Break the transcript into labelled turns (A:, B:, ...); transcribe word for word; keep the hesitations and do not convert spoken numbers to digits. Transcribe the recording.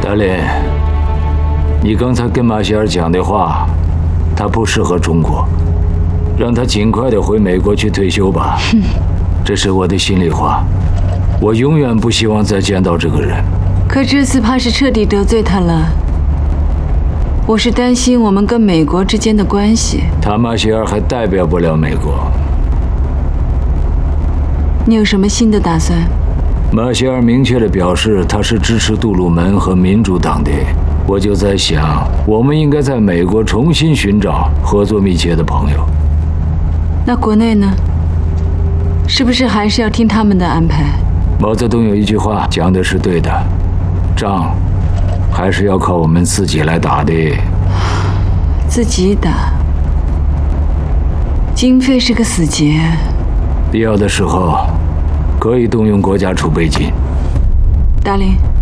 A: 达林，你刚才跟马歇尔讲的话，他不适合中国，让他尽快的回美国去退休吧。这是我的心里话，我永远不希望再见到这个人。
B: 可这次怕是彻底得罪他了。我是担心我们跟美国之间的关系。
A: 他马歇尔还代表不了美国。
B: 你有什么新的打算？
A: 马歇尔明确地表示他是支持杜鲁门和民主党的。我就在想，我们应该在美国重新寻找合作密切的朋友。
B: 那国内呢？是不是还是要听他们的安排？
A: 毛泽东有一句话讲的是对的，仗还是要靠我们自己来打的。
B: 自己打，经费是个死结。
A: 必要的时候，可以动用国家储备金。
B: 达林。